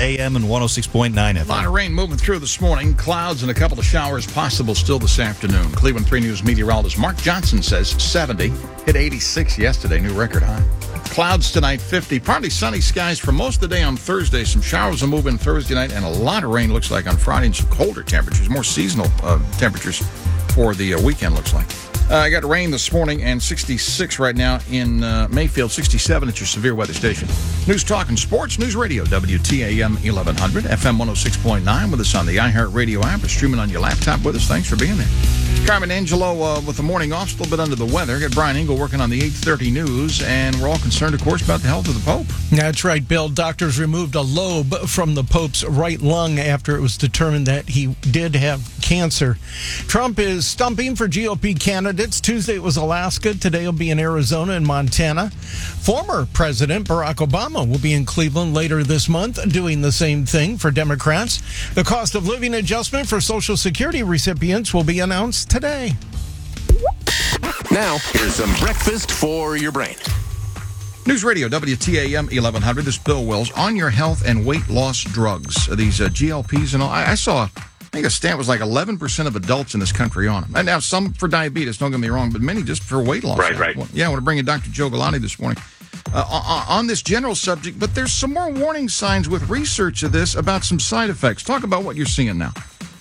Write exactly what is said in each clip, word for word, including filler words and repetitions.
A M and one oh six point nine F M. A lot of rain moving through this morning. Clouds and a couple of showers possible still this afternoon. Cleveland three News meteorologist Mark Johnson says seventy. Hit eighty-six yesterday, new record high. Clouds tonight, fifty. Partly sunny skies for most of the day on Thursday. Some showers will move in Thursday night, and a lot of rain looks like on Friday, and some colder temperatures, more seasonal uh, temperatures for the uh, weekend, looks like. Uh, I got rain this morning and sixty-six right now in uh, Mayfield, sixty-seven at your severe weather station. News, talk, and sports. News Radio, W T A M eleven hundred, F M one oh six point nine with us on the iHeartRadio app or streaming on your laptop with us. Thanks for being there. Carmen Angelo uh, with the morning off, still a bit under the weather. Got Brian Engel working on the eight thirty news, and we're all concerned, of course, about the health of the Pope. That's right, Bill. Doctors removed a lobe from the Pope's right lung after it was determined that he did have cancer. Trump is stumping for G O P candidates. Tuesday it was Alaska. Today it'll be in Arizona and Montana. Former President Barack Obama will be in Cleveland later this month doing the same thing for Democrats. The cost of living adjustment for Social Security recipients will be announced today. Now, here's some breakfast for your brain. News Radio, W T A M eleven hundred. This is Bill Wills. On your health and weight loss drugs, these uh, G L Ps and all. I, I saw, I think a stat was like eleven percent of adults in this country on them. And now some for diabetes, don't get me wrong, but many just for weight loss. Right, right. Yeah, I want to bring in Doctor Joe Galati this morning uh, on, on this general subject, but there's some more warning signs with research of this about some side effects. Talk about what you're seeing now.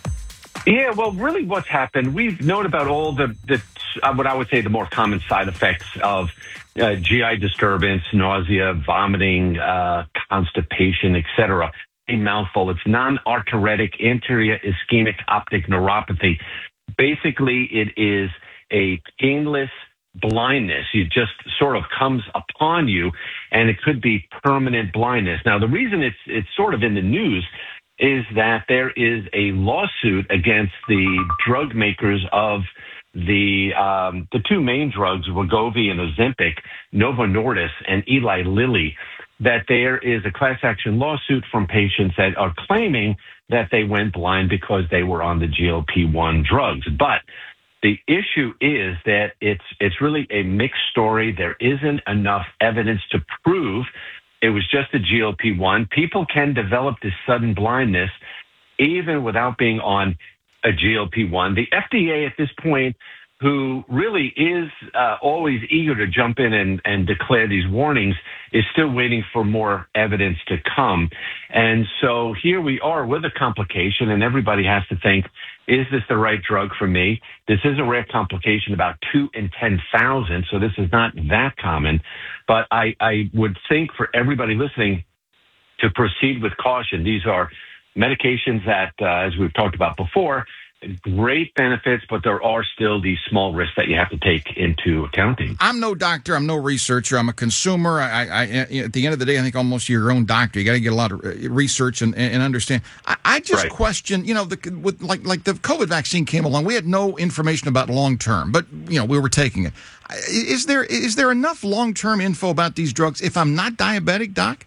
Yeah, well, really what's happened, we've known about all the, the uh, what I would say the more common side effects of uh, G I disturbance, nausea, vomiting, uh, constipation, et cetera. A mouthful. It's non-arteritic anterior ischemic optic neuropathy. Basically, it is a painless blindness. It just sort of comes upon you, and it could be permanent blindness. Now, the reason it's it's sort of in the news is that there is a lawsuit against the drug makers of the um, the two main drugs, Wegovy and Ozempic, Novo Nordisk and Eli Lilly, that there is a class action lawsuit from patients that are claiming that they went blind because they were on the G L P one drugs. But the issue is that it's it's really a mixed story. There isn't enough evidence to prove it was just a G L P one. People can develop this sudden blindness even without being on a G L P one. The F D A at this point, who really is uh, always eager to jump in and, and declare these warnings, is still waiting for more evidence to come. And so here we are with a complication, and everybody has to think, is this the right drug for me? This is a rare complication, about two in ten thousand, so this is not that common. But I, I would think for everybody listening to proceed with caution. These are medications that, uh, as we've talked about before, great benefits, but there are still these small risks that you have to take into accounting. I'm no doctor. I'm no researcher. I'm a consumer. I, I, at the end of the day, I think almost you're your own doctor. You got to get a lot of research and, and understand. I, I just Right. question, you know, the with like like the COVID vaccine came along. We had no information about long term, but you know we were taking it. Is there is there enough long term info about these drugs if I'm not diabetic, Doc?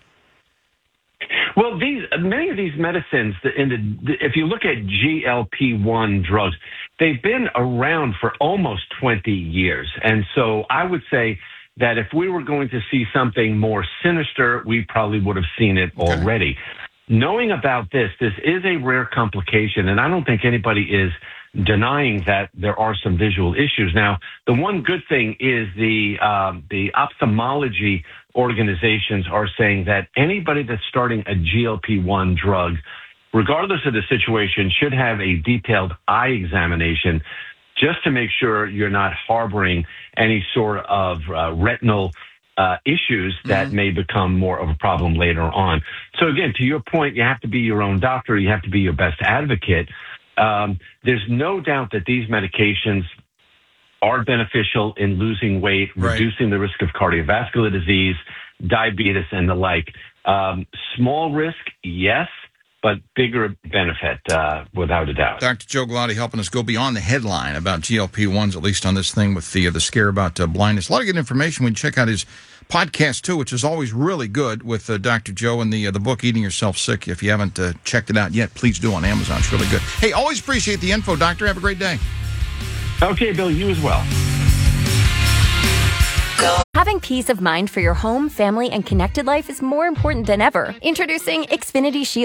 Well, these many of these medicines, in the, if you look at G L P one drugs, they've been around for almost twenty years. And so I would say that if we were going to see something more sinister, we probably would have seen it Okay. already. Knowing about this, this is a rare complication, and I don't think anybody is denying that there are some visual issues. Now, the one good thing is the um, the ophthalmology organizations are saying that anybody that's starting a G L P one drug, regardless of the situation, should have a detailed eye examination just to make sure you're not harboring any sort of uh, retinal uh, issues that mm-hmm. may become more of a problem later on. So again, to your point, you have to be your own doctor. You have to be your best advocate. Um, there's no doubt that these medications are beneficial in losing weight, Right. reducing the risk of cardiovascular disease, diabetes, and the like. Um, small risk, yes, but bigger benefit, uh, without a doubt. Doctor Joe Galati helping us go beyond the headline about G L P ones, at least on this thing with the uh, the scare about uh, blindness. A lot of good information. We can check out his podcast, too, which is always really good with uh, Doctor Joe and the uh, the book Eating Yourself Sick. If you haven't uh, checked it out yet, please do on Amazon. It's really good. Hey, always appreciate the info, Doctor. Have a great day. Okay, Bill, you as well. Having peace of mind for your home, family, and connected life is more important than ever. Introducing Xfinity Shield.